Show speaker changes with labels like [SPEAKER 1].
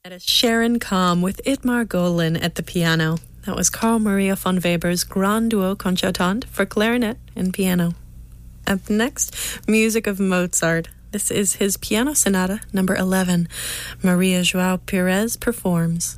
[SPEAKER 1] Sharon Kalm with Itmar Golin at the piano. That was Carl Maria von Weber's Grand Duo Concertante for clarinet and piano. Up next, music of Mozart. This is his Piano Sonata number 11. Maria João Pires performs.